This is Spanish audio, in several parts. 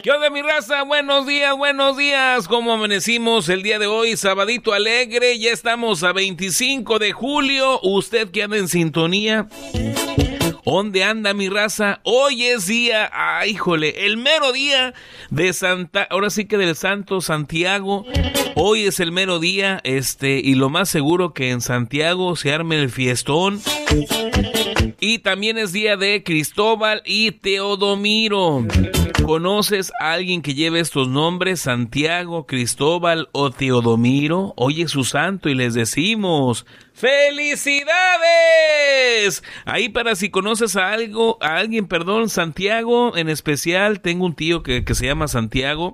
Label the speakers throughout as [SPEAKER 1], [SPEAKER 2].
[SPEAKER 1] ¿Qué onda, mi raza? Buenos días. ¿Cómo amanecimos el día de hoy? Sabadito alegre, ya estamos a 25 de julio. ¿Usted que anda en sintonía? ¿Dónde anda, mi raza? Hoy es día, híjole, el mero día de ahora sí que del Santo Santiago. Hoy es el mero día, y lo más seguro que en Santiago se arme el fiestón. Y también es día de Cristóbal y Teodomiro. ¿Conoces a alguien que lleve estos nombres? Santiago, Cristóbal o Teodomiro. Hoy es su santo y les decimos ¡felicidades! Ahí para si conoces a alguien, Santiago en especial. Tengo un tío que se llama Santiago.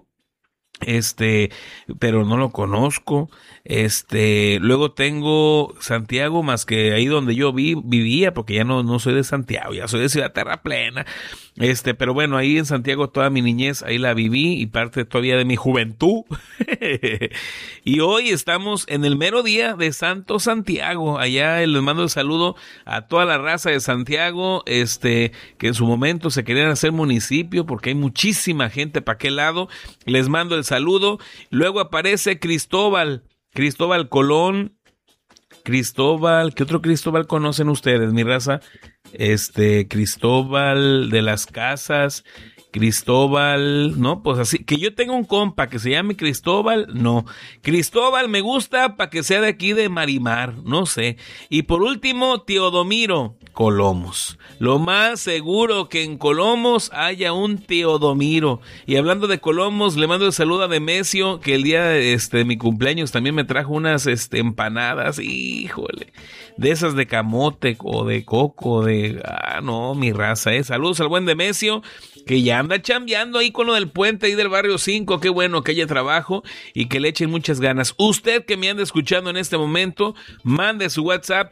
[SPEAKER 1] Pero no lo conozco. Luego tengo Santiago, más que ahí donde yo vivía, porque ya no soy de Santiago, ya soy de Ciudad Terraplena. Pero bueno, ahí en Santiago toda mi niñez, ahí la viví y parte todavía de mi juventud. Y hoy estamos en el mero día de Santo Santiago. Allá les mando el saludo a toda la raza de Santiago, que en su momento se querían hacer municipio, porque hay muchísima gente para aquel lado. Les mando el saludo. Luego aparece Cristóbal Colón. Cristóbal, ¿qué otro Cristóbal conocen ustedes, mi raza? Cristóbal de las Casas, Cristóbal, no, pues así, que yo tenga un compa que se llame Cristóbal, no. Cristóbal me gusta para que sea de aquí de Marimar, no sé. Y por último, Teodomiro Colomos. Lo más seguro que en Colomos haya un Teodomiro. Y hablando de Colomos, le mando el saludo a Demesio, que el día de mi cumpleaños también me trajo unas empanadas, híjole, de esas de camote o de coco, no, mi raza, saludos al buen Demesio, que ya anda chambeando ahí con lo del puente ahí del barrio 5, qué bueno que haya trabajo y que le echen muchas ganas. Usted que me anda escuchando en este momento, mande su WhatsApp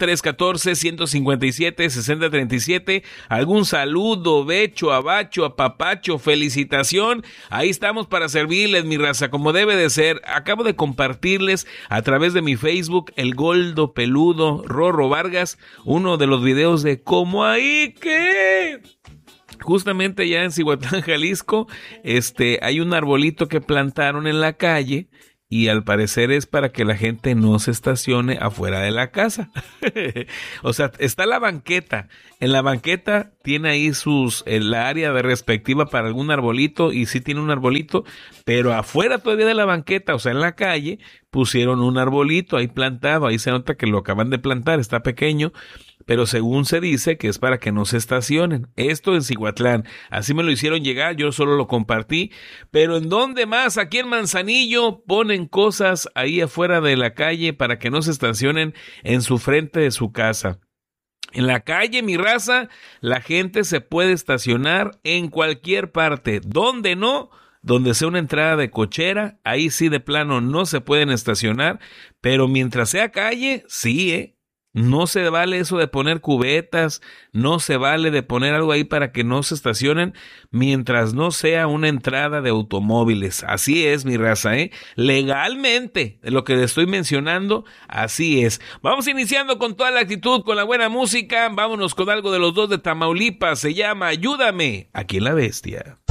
[SPEAKER 1] 314-157-6037, algún saludo, becho, abacho, apapacho, felicitación, ahí estamos para servirles, mi raza, como debe de ser. Acabo de compartirles a través de mi Facebook, el Goldo Peludo Rorro Vargas, uno de los videos de ¿cómo ahí qué? Justamente ya en Cihuatlán, Jalisco, hay un arbolito que plantaron en la calle y al parecer es para que la gente no se estacione afuera de la casa. O sea, está la banqueta. En la banqueta tiene ahí la área de respectiva para algún arbolito, y sí tiene un arbolito, pero afuera todavía de la banqueta, o sea, en la calle, pusieron un arbolito ahí plantado. Ahí se nota que lo acaban de plantar, está pequeño, pero según se dice que es para que no se estacionen. Esto en Cihuatlán, así me lo hicieron llegar, yo solo lo compartí. Pero ¿en dónde más? Aquí en Manzanillo ponen cosas ahí afuera de la calle para que no se estacionen en su frente de su casa. En la calle, mi raza, la gente se puede estacionar en cualquier parte. ¿Dónde no? Donde sea una entrada de cochera, ahí sí de plano no se pueden estacionar, pero mientras sea calle, sí, no se vale eso de poner cubetas, no se vale de poner algo ahí para que no se estacionen mientras no sea una entrada de automóviles. Así es, mi raza, legalmente, lo que le estoy mencionando, así es. Vamos iniciando con toda la actitud, con la buena música. Vámonos con algo de los dos de Tamaulipas. Se llama Ayúdame, aquí en La Bestia.